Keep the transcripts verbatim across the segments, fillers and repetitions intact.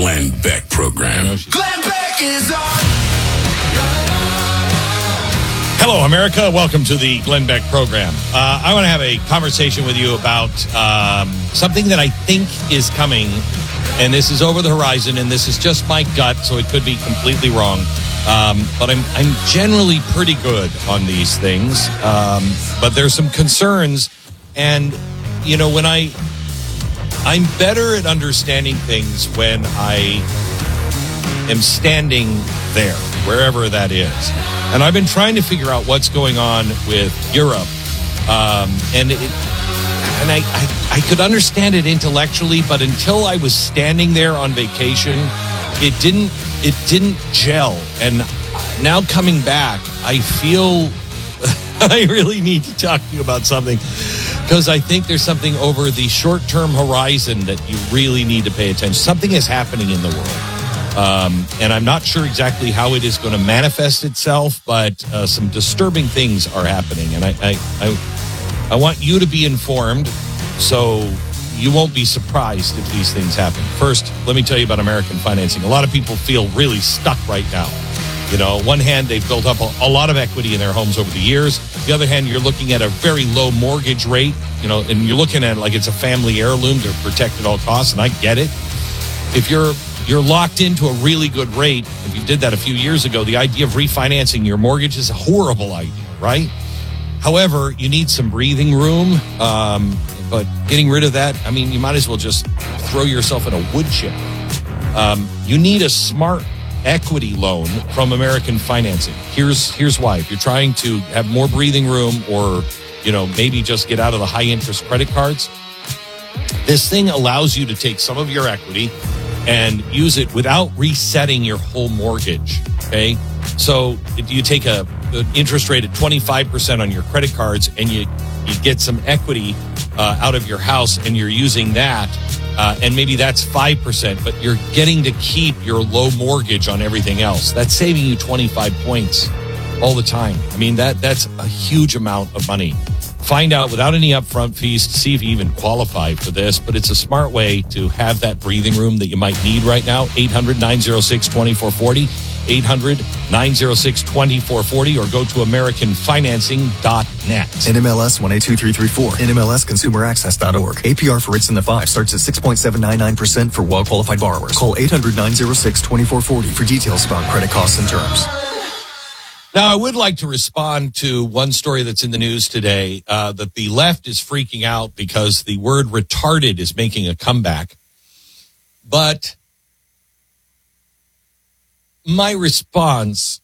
Glenn Beck program. Glenn Beck is on. Hello, America. Welcome to the Glenn Beck program. Uh, I want to have a conversation with you about um, something that I think is coming, and this is over the horizon, and this is just my gut, so it could be completely wrong. Um, but I'm I'm generally pretty good on these things. Um, but there's some concerns, and you know when I I'm better at understanding things when I am standing there, wherever that is. And I've been trying to figure out what's going on with Europe. Um, and it, and I, I, I could understand it intellectually, but until I was standing there on vacation, it didn't it didn't gel. And now coming back, I feel I really need to talk to you about something, because I think there's something over the short-term horizon that you really need to pay attention. Something is happening in the world. Um, and I'm not sure exactly how it is going to manifest itself, but uh, some disturbing things are happening. And I, I, I, I want you to be informed so you won't be surprised if these things happen. First, let me tell you about American financing. A lot of people feel really stuck right now. You know, on one hand, they've built up a, a lot of equity in their homes over the years. The other hand, you're looking at a very low mortgage rate, you know, and you're looking at it like it's a family heirloom to protect at all costs, and I get it. If you're you're locked into a really good rate, if you did that a few years ago, the idea of refinancing your mortgage is a horrible idea, right? However, you need some breathing room, um, but getting rid of that, I mean, you might as well just throw yourself in a wood chip. Um, you need a smart equity loan from American Financing. Here's here's why. If you're trying to have more breathing room, or, you know, maybe just get out of the high interest credit cards, this thing allows you to take some of your equity and use it without resetting your whole mortgage. Okay, so you take a an interest rate at twenty-five percent on your credit cards, and you you get some equity uh, out of your house, and you're using that. Uh, and maybe that's five percent, but you're getting to keep your low mortgage on everything else. That's saving you twenty-five points all the time. I mean, that that's a huge amount of money. Find out without any upfront fees to see if you even qualify for this, but it's a smart way to have that breathing room that you might need right now. eight hundred, nine oh six, two four four oh, eight hundred, nine oh six, two four four oh, or go to american financing dot net. N M L S one eight two three three four, N M L S consumer access dot org. A P R for rates in the five starts at six point seven nine nine percent for well-qualified borrowers. Call eight hundred, nine oh six, two four four oh for details about credit costs and terms. Now, I would like to respond to one story that's in the news today, uh, that the left is freaking out because the word retarded is making a comeback. But my response,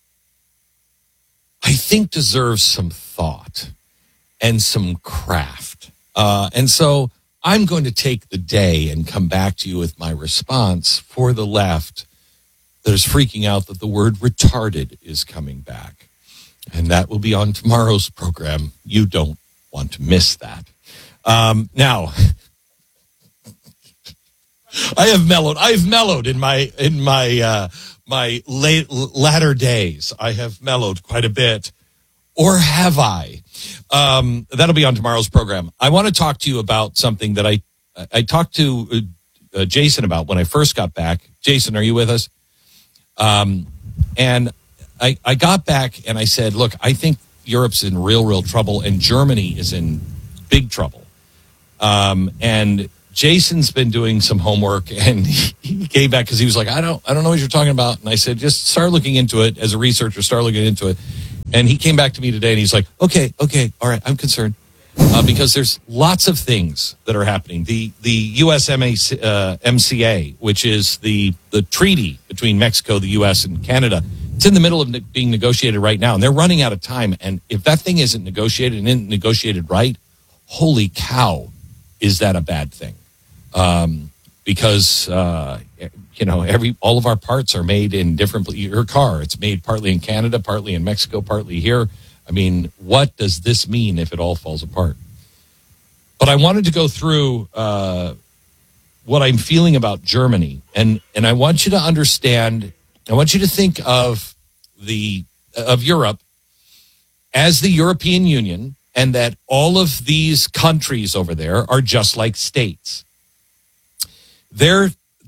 I think, deserves some thought and some craft. Uh, and so I'm going to take the day and come back to you with my response for the left that is freaking out that the word retarded is coming back. And that will be on tomorrow's program. You don't want to miss that. Um, now, I have mellowed. I've mellowed in my in my uh, my late latter days. I have mellowed quite a bit, or have I? Um, that'll be on tomorrow's program. I want to talk to you about something that I I talked to uh, Jason about when I first got back. Jason, are you with us? Um, and I, I got back and I said, look, I think Europe's in real, real trouble, and Germany is in big trouble. Um, and Jason's been doing some homework, and he, he came back because he was like, I don't, I don't know what you're talking about. And I said, just start looking into it as a researcher, start looking into it. And he came back to me today and he's like, okay, okay, all right, I'm concerned. Uh, because there's lots of things that are happening. The the U S M A C, uh, M C A, which is the, the treaty between Mexico, the U S, and Canada, it's in the middle of ne- being negotiated right now, and they're running out of time. And if that thing isn't negotiated and isn't negotiated right, holy cow, is that a bad thing? Um, because uh, you know, every all of our parts are made in different. Your car, it's made partly in Canada, partly in Mexico, partly here. I mean, what does this mean if it all falls apart? But I wanted to go through uh, what I'm feeling about Germany. And, and I want you to understand, I want you to think of the of Europe as the European Union, and that all of these countries over there are just like states. They're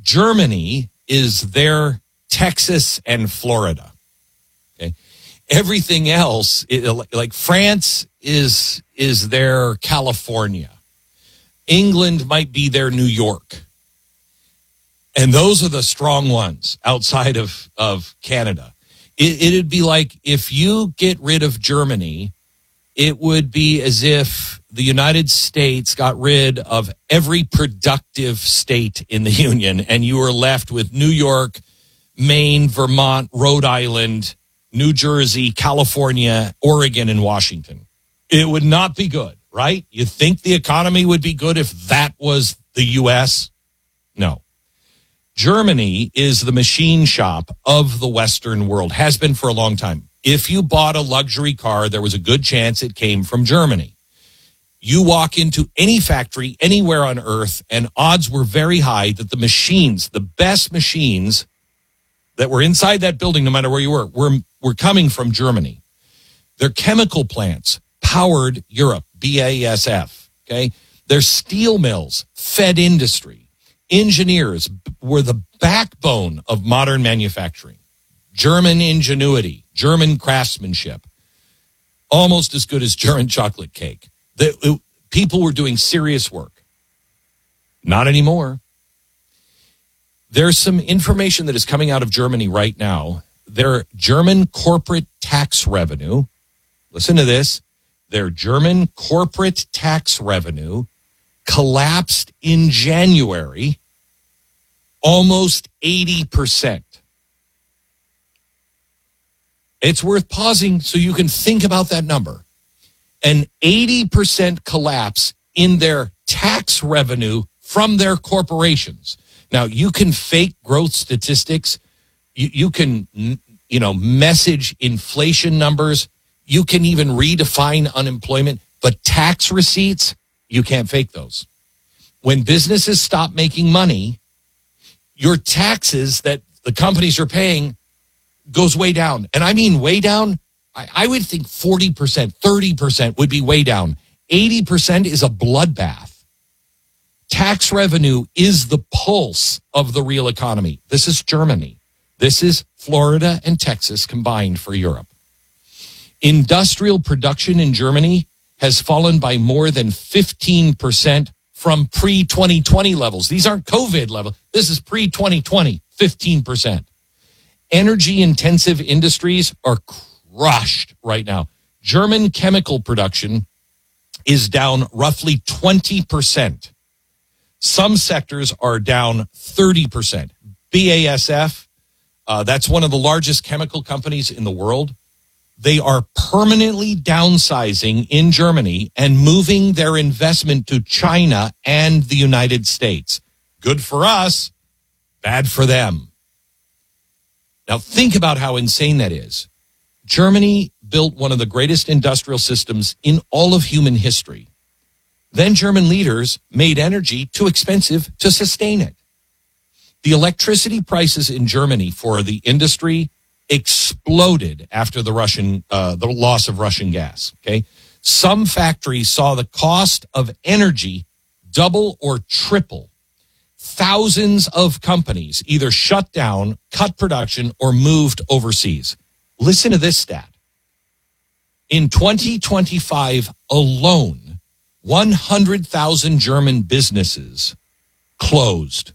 Germany is their Texas and Florida. Okay. Everything else, like France is, is their California. England might be their New York. And those are the strong ones outside of, of Canada. It, it'd be like if you get rid of Germany, it would be as if the United States got rid of every productive state in the Union and you were left with New York, Maine, Vermont, Rhode Island, New Jersey, California, Oregon, and Washington. It would not be good, right? You think the economy would be good if that was the U S? No. Germany is the machine shop of the Western world, has been for a long time. If you bought a luxury car, there was a good chance it came from Germany. You walk into any factory anywhere on earth, and odds were very high that the machines, the best machines that were inside that building, no matter where you were, were, were coming from Germany. Their chemical plants powered Europe, B A S F, okay? Their steel mills fed industry. Engineers were the backbone of modern manufacturing. German ingenuity, German craftsmanship, almost as good as German chocolate cake. The, it, people were doing serious work. Not anymore. There's some information that is coming out of Germany right now. Their German corporate tax revenue, listen to this, their German corporate tax revenue collapsed in January almost eighty percent. It's worth pausing so you can think about that number. An eighty percent collapse in their tax revenue from their corporations. Now, you can fake growth statistics. You, you can, you know, message inflation numbers. You can even redefine unemployment. But tax receipts, you can't fake those. When businesses stop making money, your taxes that the companies are paying goes way down. And I mean way down. I, I would think forty percent, thirty percent would be way down. eighty percent is a bloodbath. Tax revenue is the pulse of the real economy. This is Germany. This is Florida and Texas combined for Europe. Industrial production in Germany has fallen by more than fifteen percent from pre twenty twenty levels. These aren't COVID levels. This is pre twenty twenty, fifteen percent. Energy-intensive industries are crushed right now. German chemical production is down roughly twenty percent. Some sectors are down thirty percent. B A S F, uh, that's one of the largest chemical companies in the world. They are permanently downsizing in Germany and moving their investment to China and the United States. Good for us, bad for them. Now think about how insane that is. Germany built one of the greatest industrial systems in all of human history. Then German leaders made energy too expensive to sustain it. The electricity prices in Germany for the industry exploded after the Russian, uh, the loss of Russian gas. Okay, some factories saw the cost of energy double or triple. Thousands of companies either shut down, cut production, or moved overseas. Listen to this stat. In twenty twenty-five alone, one hundred thousand German businesses closed.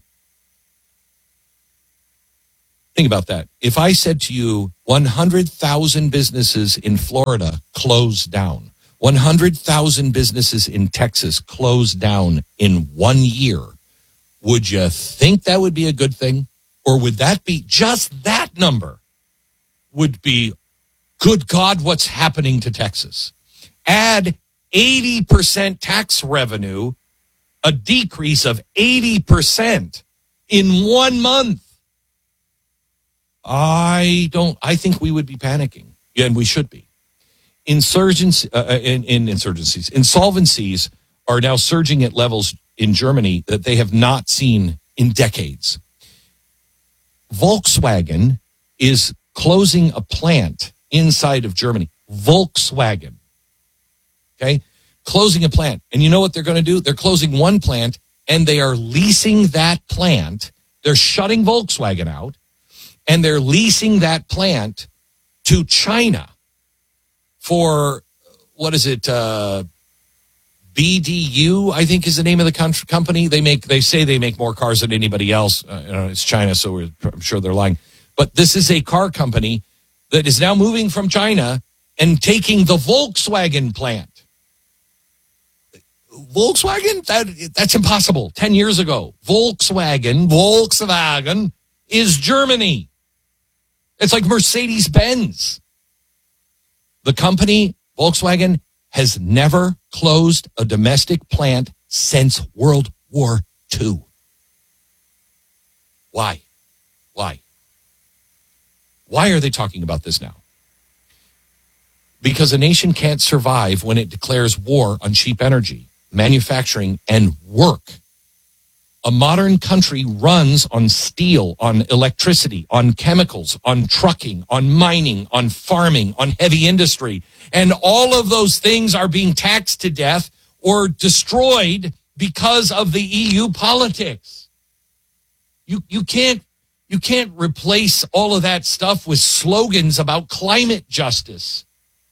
Think about that. If I said to you, one hundred thousand businesses in Florida closed down, one hundred thousand businesses in Texas closed down in one year, would you think that would be a good thing? Or would that be, just that number would be, good God, what's happening to Texas? Add eighty percent tax revenue, a decrease of eighty percent in one month. I don't, I think we would be panicking, and we should be. Insurgents, uh, in, in insurgencies, insolvencies are now surging at levels in Germany that they have not seen in decades. Volkswagen is closing a plant inside of Germany. Volkswagen. Okay? Closing a plant. And you know what they're going to do? They're closing one plant, and they are leasing that plant They're shutting Volkswagen out, and they're leasing that plant to China for, what is it, uh, B D U, I think is the name of the com- company. They make, they say they make more cars than anybody else. Uh, you know, it's China, so we're, I'm sure they're lying. But this is a car company that is now moving from China and taking the Volkswagen plant. Volkswagen? That, that's impossible. Ten years ago, Volkswagen, Volkswagen is Germany. It's like Mercedes-Benz. The company, Volkswagen, has never closed a domestic plant since World War Two. Why? Why? Why are they talking about this now? Because a nation can't survive when it declares war on cheap energy, manufacturing, and work. A modern country runs on steel, on electricity, on chemicals, on trucking, on mining, on farming, on heavy industry. And all of those things are being taxed to death or destroyed because of the E U politics. You, you can't, you can't replace all of that stuff with slogans about climate justice.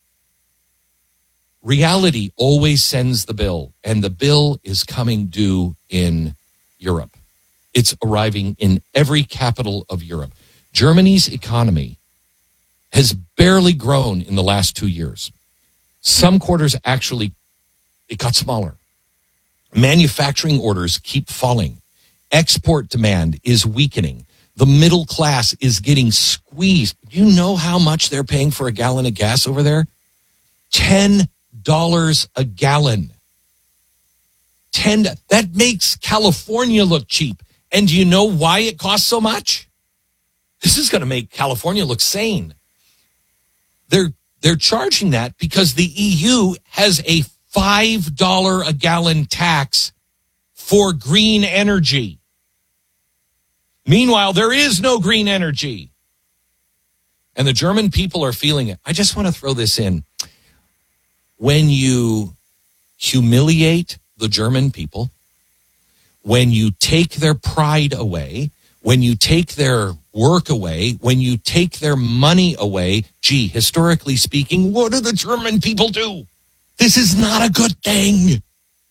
Reality always sends the bill, and the bill is coming due in Europe. It's arriving in every capital of Europe. Germany's economy has barely grown in the last two years. Some quarters actually, it got smaller. Manufacturing orders keep falling. Export demand is weakening. The middle class is getting squeezed. Do you know how much they're paying for a gallon of gas over there? ten dollars a gallon. Ten, that makes California look cheap. And do you know why it costs so much? This is going to make California look sane. They're they're charging that because the E U has a five dollars a gallon tax for green energy. Meanwhile, there is no green energy. And the German people are feeling it. I just want to throw this in. When you humiliate the German people, when you take their pride away, when you take their work away, when you take their money away, gee, historically speaking, what do the German people do? This is not a good thing.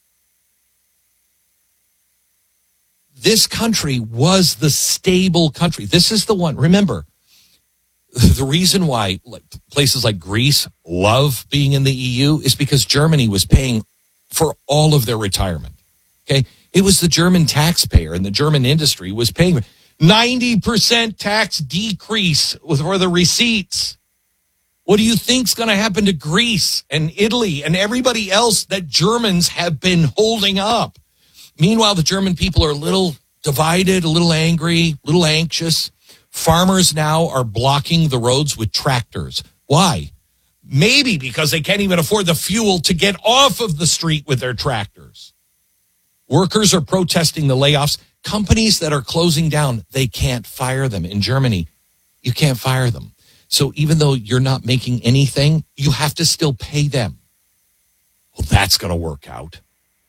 This country was the stable country. This is the one. Remember, the reason why places like Greece love being in the E U is because Germany was paying for all of their retirement. Okay? It was the German taxpayer and the German industry was paying ninety percent tax decrease for the receipts. What do you think's going to happen to Greece and Italy and everybody else that Germans have been holding up? Meanwhile, the German people are a little divided, a little angry, a little anxious. Farmers now are blocking the roads with tractors. Why? Maybe because they can't even afford the fuel to get off of the street with their tractors. Workers are protesting the layoffs. Companies that are closing down, they can't fire them. In Germany, you can't fire them. So even though you're not making anything, you have to still pay them. Well, that's going to work out.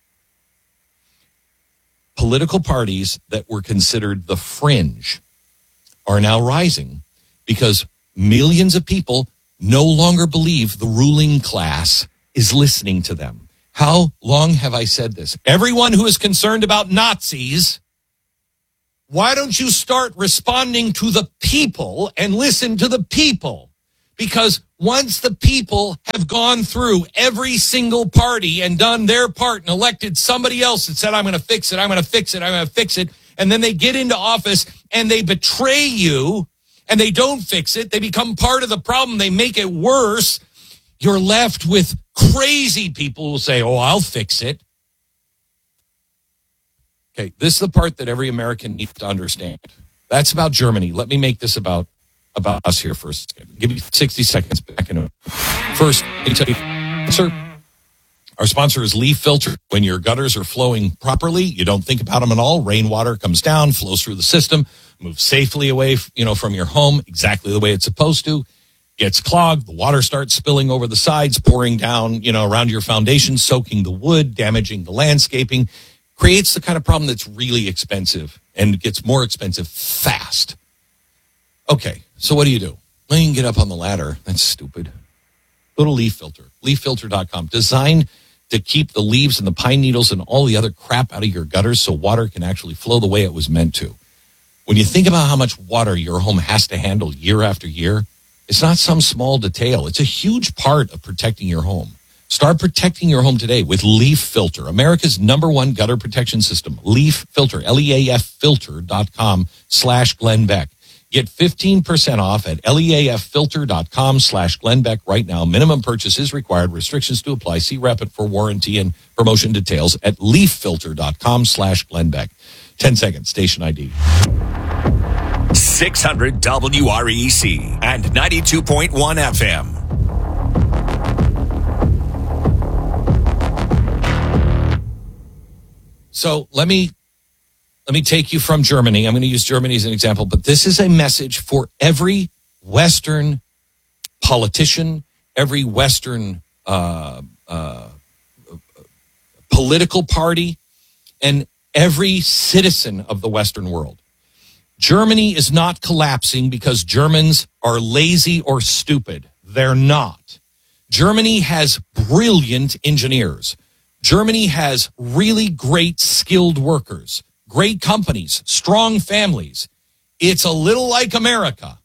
Political parties that were considered the fringe are now rising because millions of people no longer believe the ruling class is listening to them. How long have I said this? Everyone who is concerned about Nazis, why don't you start responding to the people and listen to the people? Because once the people have gone through every single party and done their part and elected somebody else and said, I'm going to fix it, I'm going to fix it, I'm going to fix it, and then they get into office and they betray you and they don't fix it, they become part of the problem, they make it worse, you're left with crazy people who say, oh, I'll fix it. Okay, this is the part that every American needs to understand. That's about Germany. Let me make this about, about us here first. Give me sixty seconds back into it. First, let me tell you, sir, our sponsor is Leaf Filter. When your gutters are flowing properly, you don't think about them at all. Rainwater comes down, flows through the system, moves safely away, you know, from your home, exactly the way it's supposed to. Gets clogged, the water starts spilling over the sides, pouring down, you know, around your foundation, soaking the wood, damaging the landscaping. creates the kind of problem that's really expensive and gets more expensive fast. Okay, so what do you do? Well, you can get up on the ladder. That's stupid. Go to Leaf Filter, leaf filter dot com. Designed to keep the leaves and the pine needles and all the other crap out of your gutters so water can actually flow the way it was meant to. When you think about how much water your home has to handle year after year, it's not some small detail. It's a huge part of protecting your home. Start protecting your home today with Leaf Filter, America's number one gutter protection system. Leaf Filter, L E A F filter dot com slash Glenn Beck. Get fifteen percent off at L E A F filter dot com slash Glenn Beck right now. Minimum purchase is required. Restrictions to apply. See Rapid for warranty and promotion details at leaf filter dot com slash Glenn Beck. ten seconds, station I D. six hundred W R E C and ninety-two point one F M. So let me let me take you from Germany. I'm going to use Germany as an example, but this is a message for every Western politician, every Western uh, uh, political party, and every citizen of the Western world. Germany is not collapsing because Germans are lazy or stupid. They're not. Germany has brilliant engineers. Germany has really great skilled workers, great companies, strong families. It's a little like America.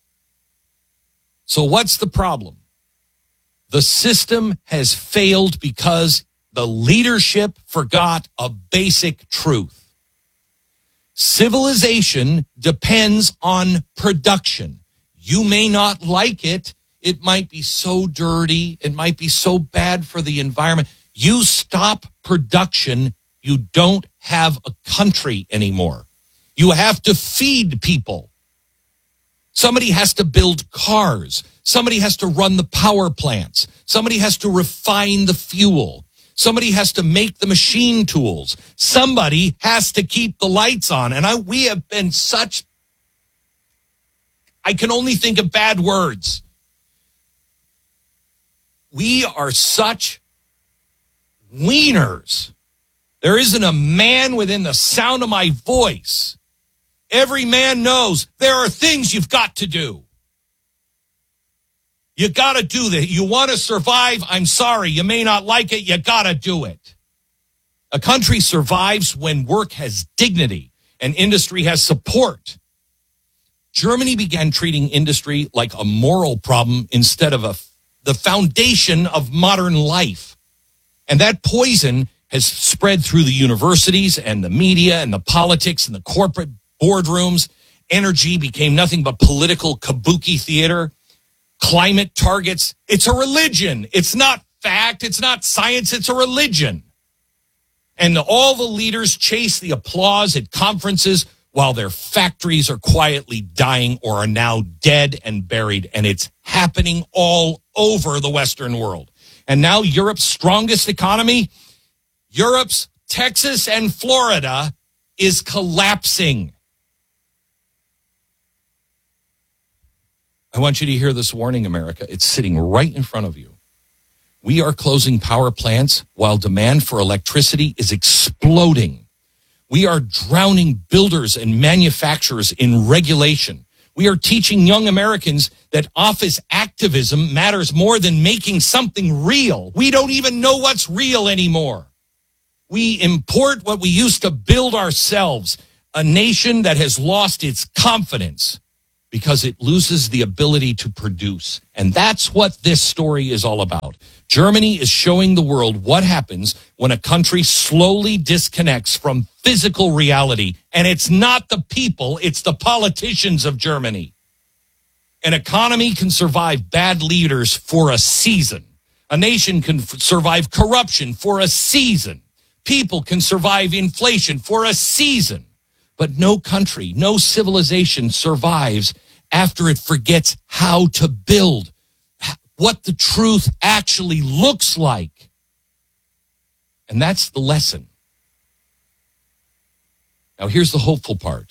So what's the problem? The system has failed because the leadership forgot a basic truth. Civilization depends on production. You may not like it. It might be so dirty. It might be so bad for the environment. You stop production, you don't have a country anymore. You have to feed people. Somebody has to build cars. Somebody has to run the power plants. Somebody has to refine the fuel. Somebody has to make the machine tools. Somebody has to keep the lights on. And I, we have been such, I can only think of bad words. We are such wieners. There isn't a man within the sound of my voice. Every man knows there are things you've got to do. You got to do that. You want to survive? I'm sorry. You may not like it. You got to do it. A country survives when work has dignity and industry has support. Germany began treating industry like a moral problem instead of a, the foundation of modern life. And that poison has spread through the universities and the media and the politics and the corporate boardrooms. Energy became nothing but political kabuki theater. Climate targets. It's a religion. It's not fact. It's not science. It's a religion. And all the leaders chase the applause at conferences while their factories are quietly dying or are now dead and buried. And it's happening all over the Western world. And now Europe's strongest economy, Europe's Texas and Florida, is collapsing. I want you to hear this warning, America. It's sitting right in front of you. We are closing power plants while demand for electricity is exploding. We are drowning builders and manufacturers in regulation. We are teaching young Americans that office activism matters more than making something real. We don't even know what's real anymore. We import what we used to build ourselves, a nation that has lost its confidence because it loses the ability to produce. And that's what this story is all about. Germany is showing the world what happens when a country slowly disconnects from physical reality. And it's not the people, it's the politicians of Germany. An economy can survive bad leaders for a season. A nation can f- survive corruption for a season. People can survive inflation for a season. But no country, no civilization survives after it forgets how to build, what the truth actually looks like. And that's the lesson. Now, here's the hopeful part.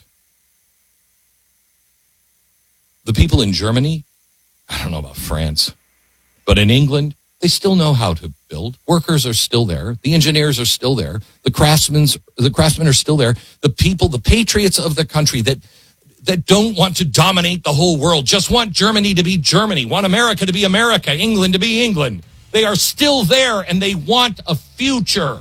The people in Germany, I don't know about France, but in England, They still know how to build. Workers are still there. The engineers are still there. The craftsmen, the craftsmen are still there. The people, the patriots of the country that that don't want to dominate the whole world, just want Germany to be Germany, want America to be America, England to be England. They are still there, and they want a future.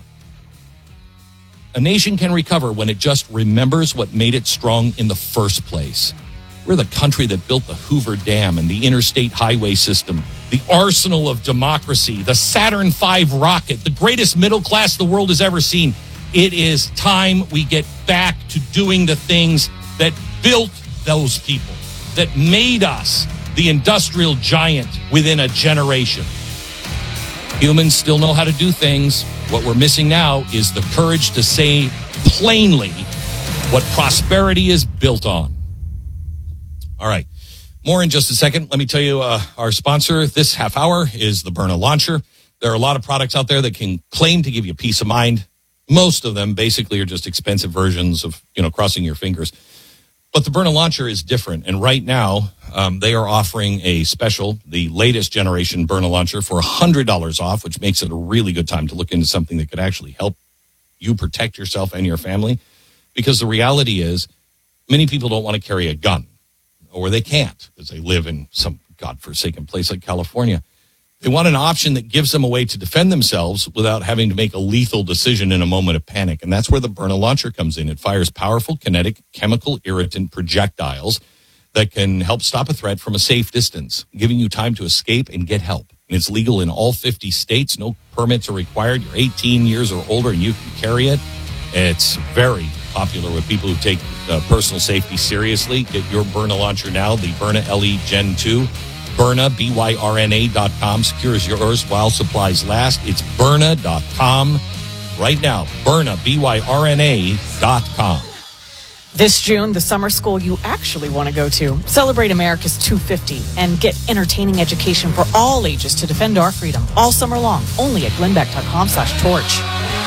A nation can recover when it just remembers what made it strong in the first place. We're the country that built the Hoover Dam and the interstate highway system, the arsenal of democracy, the Saturn five rocket, the greatest middle class the world has ever seen. It is time we get back to doing the things that built those people, that made us the industrial giant within a generation. Humans still know how to do things. What we're missing now is the courage to say plainly what prosperity is built on. All right. More in just a second. Let me tell you, uh, our sponsor this half hour is the Byrna Launcher. There are a lot of products out there that can claim to give you peace of mind. Most of them basically are just expensive versions of, you know, crossing your fingers. But the Byrna Launcher is different. And right now, um, they are offering a special, the latest generation Byrna Launcher for one hundred dollars off, which makes it a really good time to look into something that could actually help you protect yourself and your family. Because the reality is, many people don't want to carry a gun, or they can't because they live in some godforsaken place like California. They want an option that gives them a way to defend themselves without having to make a lethal decision in a moment of panic. And that's where the Byrna Launcher comes in. It fires powerful kinetic chemical irritant projectiles that can help stop a threat from a safe distance, giving you time to escape and get help. And it's legal in all fifty states. No permits are required. You're eighteen years or older and you can carry it. It's very popular with people who take uh, personal safety seriously. Get your Byrna Launcher now, the Byrna L E Gen two. Byrna, B Y R N A dot com, secures yours while supplies last. It's Byrna dot com right now. Byrna, B Y R N A dot com. This June, the summer school you actually want to go to. Celebrate America's two fifty and get entertaining education for all ages to defend our freedom all summer long. Only at glenbeck dot com slash torch.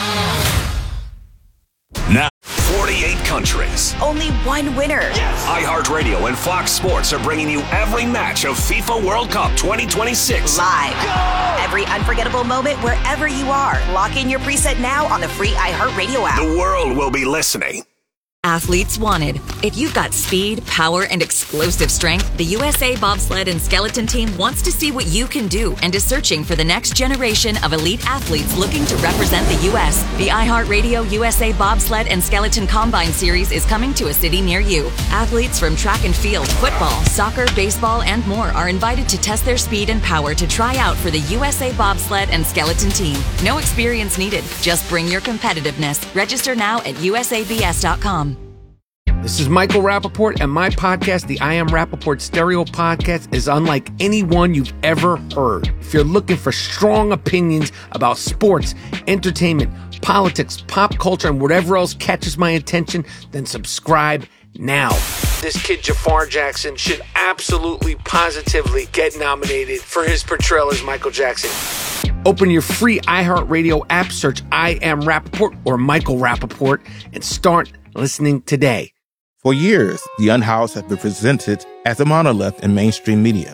Now, forty-eight countries. Only one winner. Yes. iHeartRadio and Fox Sports are bringing you every match of FIFA World Cup twenty twenty-six. Live. Go! Every unforgettable moment wherever you are. Lock in your preset now on the free iHeartRadio app. The world will be listening. Athletes wanted. If you've got speed, power, and explosive strength, the U S A Bobsled and Skeleton Team wants to see what you can do and is searching for the next generation of elite athletes looking to represent the U S. The iHeartRadio U S A Bobsled and Skeleton Combine Series is coming to a city near you. Athletes from track and field, football, soccer, baseball, and more are invited to test their speed and power to try out for the U S A Bobsled and Skeleton Team. No experience needed. Just bring your competitiveness. Register now at U S A B S dot com. This is Michael Rappaport, and my podcast, the I Am Rappaport Stereo Podcast, is unlike any one you've ever heard. If you're looking for strong opinions about sports, entertainment, politics, pop culture, and whatever else catches my attention, then subscribe now. This kid, Jafar Jackson, should absolutely, positively get nominated for his portrayal as Michael Jackson. Open your free iHeartRadio app, search I Am Rappaport or Michael Rappaport, and start listening today. For years, The Unhoused has been presented as a monolith in mainstream media.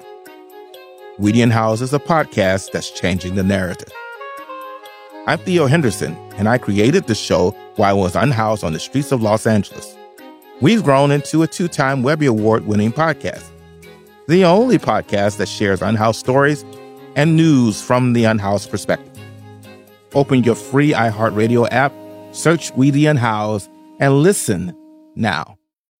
We the Unhoused is a podcast that's changing the narrative. I'm Theo Henderson, and I created the show while I was unhoused on the streets of Los Angeles. We've grown into a two-time Webby Award-winning podcast, the only podcast that shares unhoused stories and news from the unhoused perspective. Open your free iHeartRadio app, search We the Unhoused, and listen now.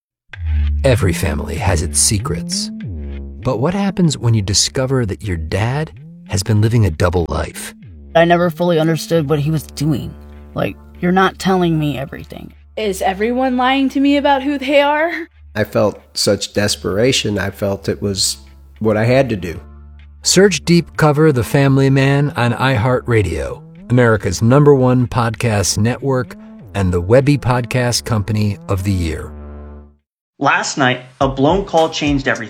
Every family has its secrets. But what happens when you discover that your dad has been living a double life? I never fully understood what he was doing. Like, you're not telling me everything. Is everyone lying to me about who they are? I felt such desperation. I felt it was what I had to do. Search Deep Cover The Family Man on iHeartRadio, America's number one podcast network and the Webby Podcast Company of the Year. Last night, a blown call changed everything.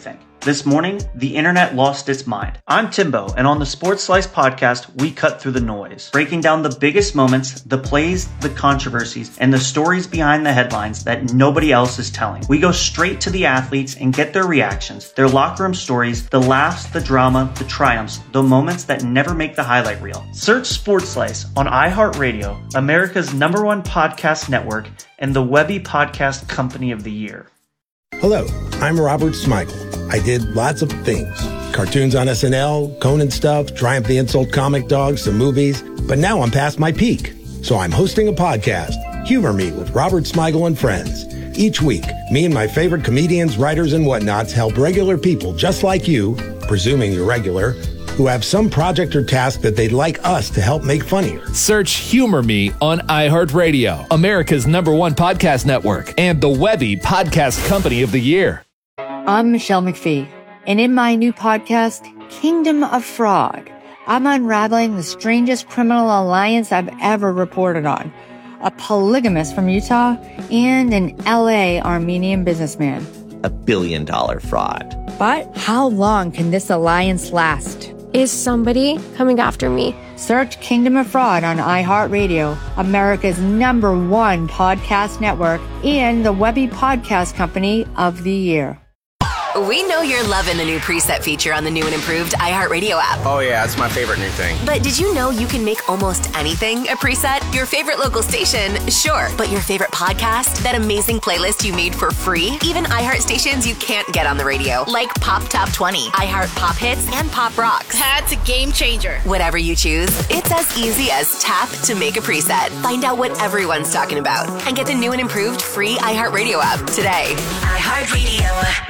This morning, the internet lost its mind. I'm Timbo, and on the Sports Slice podcast, we cut through the noise, breaking down the biggest moments, the plays, the controversies, and the stories behind the headlines that nobody else is telling. We go straight to the athletes and get their reactions, their locker room stories, the laughs, the drama, the triumphs, the moments that never make the highlight reel. Search Sports Slice on iHeartRadio, America's number one podcast network, and the Webby Podcast Company of the Year. Hello, I'm Robert Smigel. I did lots of things. Cartoons on S N L, Conan stuff, Triumph the Insult comic dogs, some movies. But now I'm past my peak. So I'm hosting a podcast, Humor Me with Robert Smigel and Friends. Each week, me and my favorite comedians, writers, and whatnots help regular people just like you, presuming you're regular, who have some project or task that they'd like us to help make funnier. Search Humor Me on iHeartRadio, America's number one podcast network, and the Webby Podcast Company of the Year. I'm Michelle McPhee, and in my new podcast, Kingdom of Fraud, I'm unraveling the strangest criminal alliance I've ever reported on. A polygamist from Utah and an L A Armenian businessman. A billion dollar fraud. But how long can this alliance last? Is somebody coming after me? Search Kingdom of Fraud on iHeartRadio, America's number one podcast network, and the Webby Podcast Company of the Year. We know you're loving the new preset feature on the new and improved iHeartRadio app. Oh yeah, it's my favorite new thing. But did you know you can make almost anything a preset? Your favorite local station, sure. But your favorite podcast? That amazing playlist you made for free? Even iHeart stations you can't get on the radio, like Pop Top twenty, iHeart Pop Hits, and Pop Rocks. That's a game changer. Whatever you choose, it's as easy as tap to make a preset. Find out what everyone's talking about and get the new and improved free iHeartRadio app today. iHeartRadio.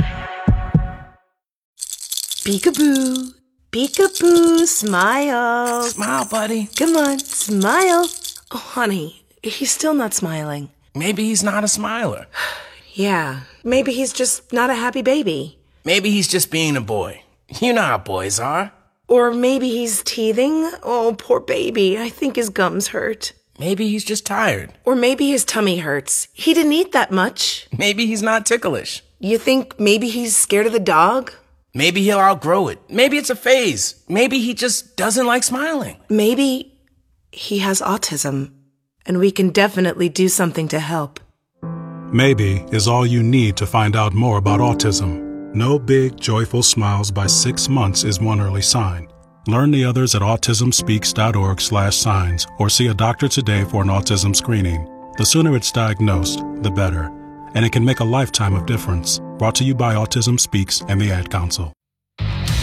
Peekaboo, peekaboo, smile. Smile, buddy. Come on, smile. Oh, honey, he's still not smiling. Maybe he's not a smiler. Yeah, maybe he's just not a happy baby. Maybe he's just being a boy. You know how boys are. Or maybe he's teething. Oh, poor baby. I think his gums hurt. Maybe he's just tired. Or maybe his tummy hurts. He didn't eat that much. Maybe he's not ticklish. You think maybe he's scared of the dog? Maybe he'll outgrow it. Maybe it's a phase. Maybe he just doesn't like smiling. Maybe he has autism, and we can definitely do something to help. Maybe is all you need to find out more about autism. No big, joyful smiles by six months is one early sign. Learn the others at autismspeaks.org slash signs or see a doctor today for an autism screening. The sooner it's diagnosed, the better. And it can make a lifetime of difference. Brought to you by Autism Speaks and the Ad Council.